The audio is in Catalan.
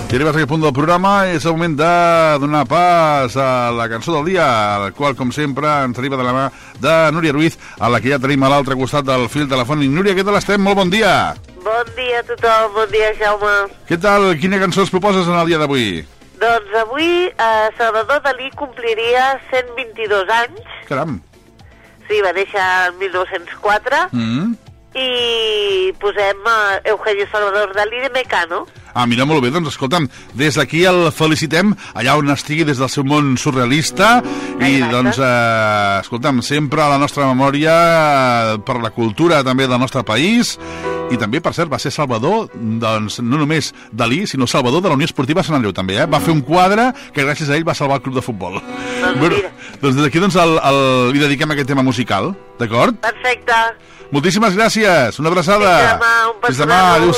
I arribes a aquest punt del programa, és el moment de donar pas a la cançó del dia, la qual, com sempre, ens arriba de la mà de Núria Ruiz, a la que ja tenim a l'altre costat del fil telefònic. Núria, què tal estem? Molt bon dia! Bon dia a tothom, bon dia, Jaume. Què tal? Quina cançó es proposes en el dia d'avui? Doncs avui Salvador Dalí compliria 122 anys. Caram! Sí, va néixer el 1904. I posem Eugenio Salvador Dalí de Mecano. Ah, mira, molt bé, doncs escolta'm, des d'aquí el felicitem allà on estigui, des del seu món surrealista. I doncs, escolta'm, sempre a la nostra memòria per la cultura també del nostre país. I també, per cert, va ser salvador, doncs, no només Dalí, sinó salvador de la Unió Esportiva Sant Andreu, també, Va fer un quadre que gràcies a ell va salvar el club de futbol. Bueno, doncs des d'aquí doncs, li dediquem aquest tema musical, d'acord? Perfecte. Moltíssimes gràcies, una abraçada. Fins demà, un Fins demà, adéu-siau.